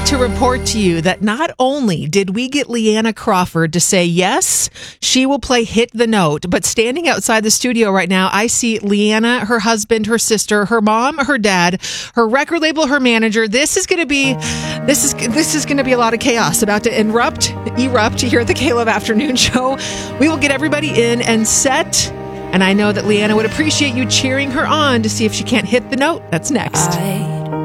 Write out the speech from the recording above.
to report to you that not only did we get Leanna Crawford to say yes, she will play Hit the Note, but standing outside the studio right now, I see Leanna, her husband, her sister, her mom, her dad, her record label, her manager. This is going to be a lot of chaos about to erupt here at the K-Love Afternoon Show. We will get everybody in and set. And I know that Leanna would appreciate you cheering her on to see if she can't hit the note. That's next.